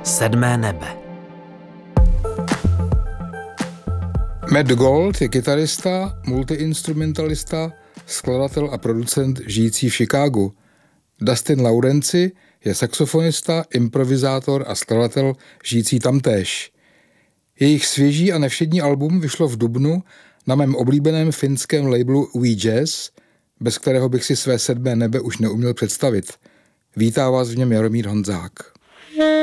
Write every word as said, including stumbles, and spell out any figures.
Sedmé nebe. Matt Gold je kytarista, multiinstrumentalista, skladatel a producent žijící v Chicagu. Dustin Laurenci je saxofonista, improvizátor a skladatel žijící tamtéž. Jejich svěží a nevšední album vyšlo v dubnu na mém oblíbeném finském labelu We Jazz, bez kterého bych si své sedmé nebe už neuměl představit. Vítá vás v něm Jaromír Honzák.